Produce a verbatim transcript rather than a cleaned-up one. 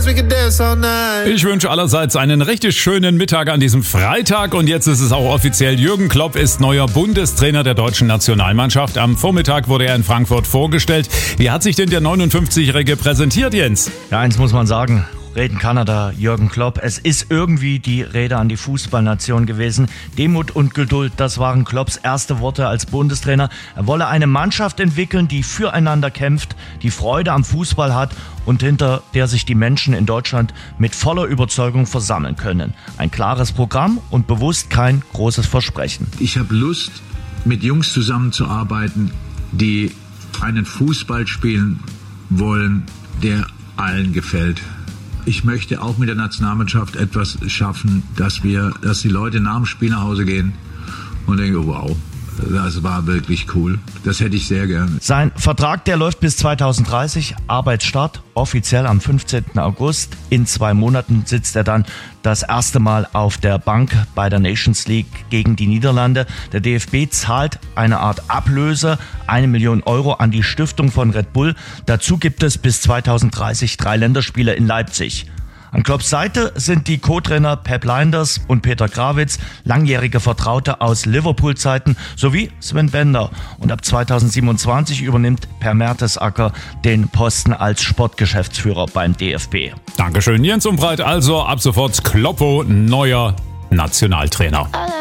Ich wünsche allerseits einen richtig schönen Mittag an diesem Freitag und jetzt ist es auch offiziell. Jürgen Klopp ist neuer Bundestrainer der deutschen Nationalmannschaft. Am Vormittag wurde er in Frankfurt vorgestellt. Wie hat sich denn der neunundfünfzigjährige präsentiert, Jens? Ja, eins muss man sagen. Reden Kanada, Jürgen Klopp. Es ist irgendwie die Rede an die Fußballnation gewesen. Demut und Geduld, das waren Klopps erste Worte als Bundestrainer. Er wolle eine Mannschaft entwickeln, die füreinander kämpft, die Freude am Fußball hat und hinter der sich die Menschen in Deutschland mit voller Überzeugung versammeln können. Ein klares Programm und bewusst kein großes Versprechen. Ich habe Lust, mit Jungs zusammenzuarbeiten, die einen Fußball spielen wollen, der allen gefällt. Ich möchte auch mit der Nationalmannschaft etwas schaffen, dass wir, dass die Leute nach dem Spiel nach Hause gehen und denken, wow, das war wirklich cool. Das hätte ich sehr gerne. Sein Vertrag, der läuft bis zweitausenddreißig. Arbeitsstart offiziell am fünfzehnten August. In zwei Monaten sitzt er dann das erste Mal auf der Bank bei der Nations League gegen die Niederlande. Der D F B zahlt eine Art Ablöse, eine Million Euro an die Stiftung von Red Bull. Dazu gibt es bis zweitausenddreißig drei Länderspiele in Leipzig. An Klopps Seite sind die Co-Trainer Pep Lijnders und Peter Grawitz, langjährige Vertraute aus Liverpool-Zeiten, sowie Sven Bender. Und ab zweitausendsiebenundzwanzig übernimmt Per Mertesacker den Posten als Sportgeschäftsführer beim D F B. Dankeschön, Jens Umbreit. Also ab sofort Kloppo, neuer Nationaltrainer.